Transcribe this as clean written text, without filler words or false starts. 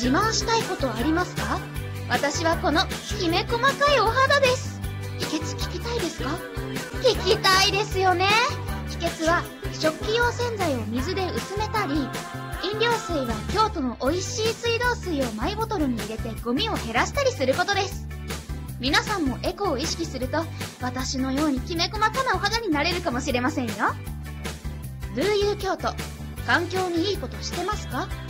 自慢したいことありますか？私はこのきめ細かいお肌です。秘訣聞きたいですか？聞きたいですよね。秘訣は食器用洗剤を水で薄めたり、飲料水は京都の美味しい水道水をマイボトルに入れてゴミを減らしたりすることです。皆さんもエコを意識すると私のようにきめ細かなお肌になれるかもしれませんよ。Do you 京都、環境にいいことしてますか？